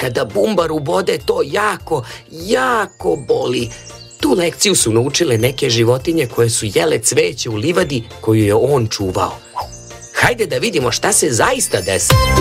Kada bumbar ubode, to jako, jako boli. Tu lekciju su naučile neke životinje koje su jele cveće u livadi koju je on čuvao. Hajde da vidimo šta se zaista desilo.